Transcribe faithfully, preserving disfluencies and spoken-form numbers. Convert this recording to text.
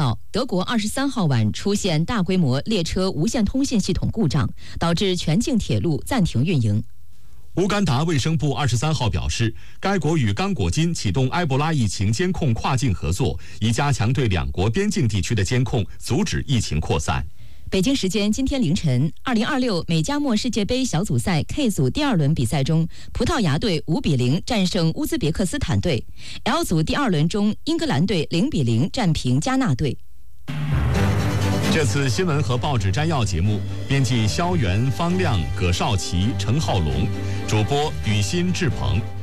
道，德国二十三号晚出现大规模列车无线通信系统故障，导致全境铁路暂停运营。 乌干达卫生部二十三号表示，该国与刚果金启动埃博拉疫情监控跨境合作，以加强对两国边境地区的监控，阻止疫情扩散。 北京时间今天凌晨，二零二六美加墨世界杯小组赛 K 组第二轮比赛中，葡萄牙队五比零战胜乌兹别克斯坦队。L 组第二轮中，英格兰队零比零战平加纳队。 这次新闻和报纸摘要节目，编辑肖元、方亮、葛少奇、陈浩龙，主播雨欣、志鹏。